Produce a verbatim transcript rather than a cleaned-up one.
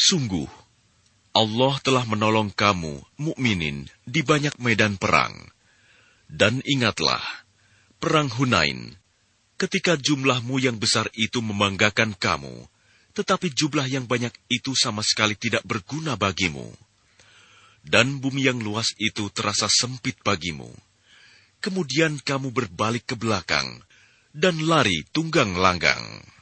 Sungguh, Allah telah menolong kamu, mukminin, di banyak medan perang. Dan ingatlah, perang Hunain, ketika jumlahmu yang besar itu membanggakan kamu, tetapi jumlah yang banyak itu sama sekali tidak berguna bagimu. Dan bumi yang luas itu terasa sempit bagimu. Kemudian kamu berbalik ke belakang dan lari tunggang langgang.